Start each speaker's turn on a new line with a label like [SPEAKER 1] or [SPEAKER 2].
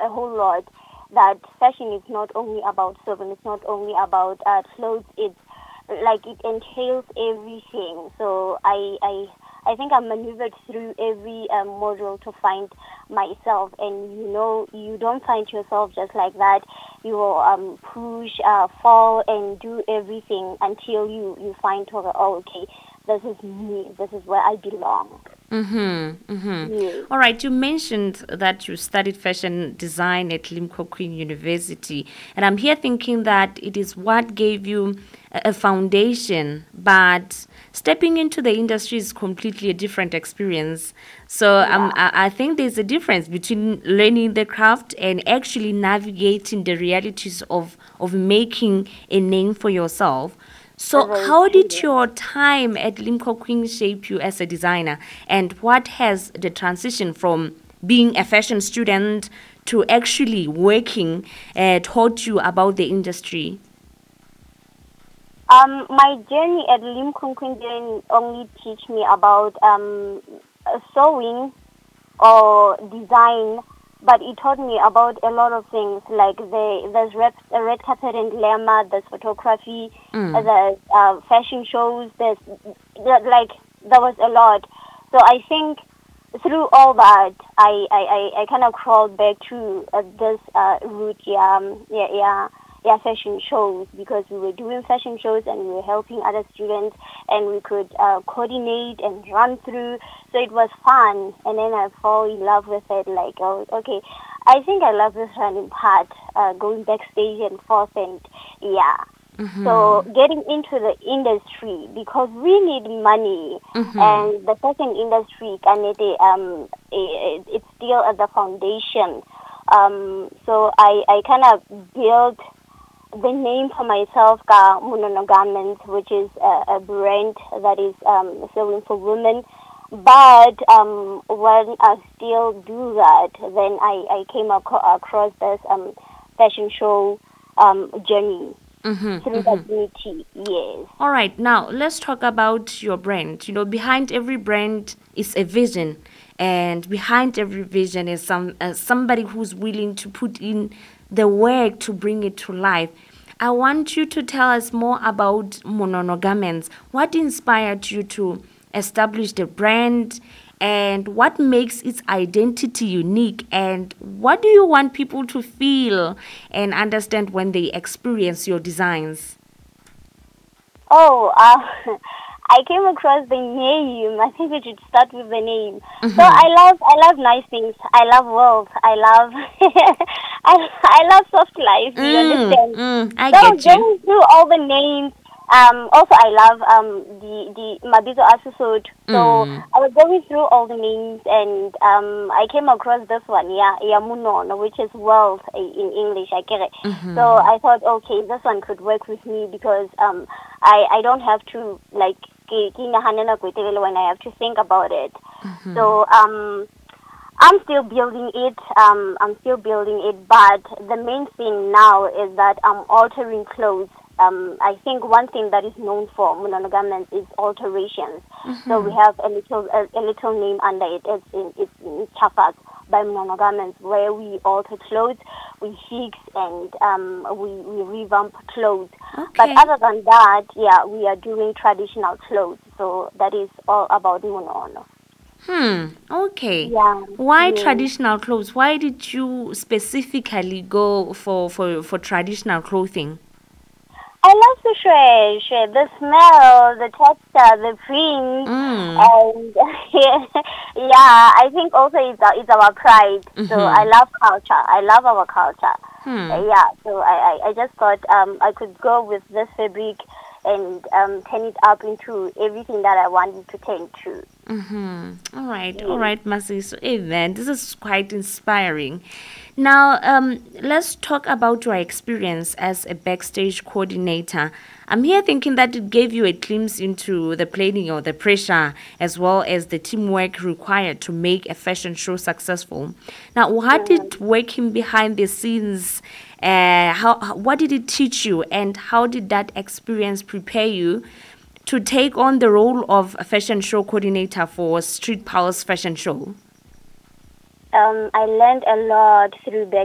[SPEAKER 1] a whole lot. That fashion is not only about clothing, it's not only about clothes. It's like it entails everything. So I think I maneuvered through every module to find myself. And you don't find yourself just like that. You will push, fall, and do everything until you find, oh, okay, this is me. This is where I belong. Yes.
[SPEAKER 2] All right, you mentioned that you studied fashion design at Limco Queen University, and I'm here thinking that it is what gave you a foundation, but stepping into the industry is completely a different experience. So
[SPEAKER 1] Yeah.
[SPEAKER 2] I think there's a difference between learning the craft and actually navigating the realities of making a name for yourself. So,
[SPEAKER 1] Very
[SPEAKER 2] how did
[SPEAKER 1] true.
[SPEAKER 2] your time at Limco Queen shape you as a designer? And what has the transition from being a fashion student to actually working taught you about the industry?
[SPEAKER 1] My journey at Lim Kung Kung didn't only teach me about sewing or design, but it taught me about a lot of things. Like there's red carpet and glamour, there's photography, there's fashion shows. Like there was a lot. So I think through all that, I kind of crawled back to this route, yeah, fashion shows, because we were doing fashion shows and we were helping other students, and we could coordinate and run through. So it was fun, and then I fall in love with it. Like, oh, okay, I think I love this running part, going backstage and forth, and yeah. So getting into the industry, because we need money, and the fashion industry, it's still at the foundation. So I kind of built the name for myself, Ka Munono Garments, which is a brand that is selling for women. But when I still do that, then I came across this fashion show journey through the beauty. Yes.
[SPEAKER 2] All right, now let's talk about your brand. Behind every brand is a vision, and behind every vision is somebody who's willing to put in the work to bring it to life. I want you to tell us more about Munono Garments. What inspired you to establish the brand, and what makes its identity unique, and what do you want people to feel and understand when they experience your designs?
[SPEAKER 1] Oh, I came across the name. I think we should start with the name. So I love nice things. I love wealth. I love, I love soft life. You understand?
[SPEAKER 2] I
[SPEAKER 1] So
[SPEAKER 2] get you.
[SPEAKER 1] going through all the names. Also I love the Mabizo episode. So I was going through all the names, and I came across this one, yeah, Yamunono, which is wealth in English. I get it. So I thought, okay, this one could work with me, because I don't have to like when I have to think about it. So I'm still building it. But the main thing now is that I'm altering clothes. I think one thing that is known for Munono Garments is alterations. So we have a little name under it. It's Chafas by Munono Garments, where we alter clothes, we fix, and we revamp clothes. But
[SPEAKER 2] Okay.
[SPEAKER 1] other than that, yeah, we are doing traditional clothes. So that is all about Munono.
[SPEAKER 2] Okay.
[SPEAKER 1] Yeah,
[SPEAKER 2] Why
[SPEAKER 1] yeah.
[SPEAKER 2] traditional clothes? Why did you specifically go for traditional clothing?
[SPEAKER 1] I love the shred, the smell, the texture, the print,
[SPEAKER 2] Mm.
[SPEAKER 1] and yeah, I think also it's our pride. So I love culture. I love our culture. Yeah, so I just thought I could go with this fabric and turn it up into everything that I wanted to turn to.
[SPEAKER 2] All
[SPEAKER 1] Yes.
[SPEAKER 2] right, Masiso. Amen. This is quite inspiring. Now, let's talk about your experience as a backstage coordinator. I'm here thinking that it gave you a glimpse into the planning or the pressure, as well as the teamwork required to make a fashion show successful. Now, what did working behind the scenes, what did it teach you, and how did that experience prepare you to take on the role of a fashion show coordinator for Street Pulse Fashion Show?
[SPEAKER 1] I learned a lot through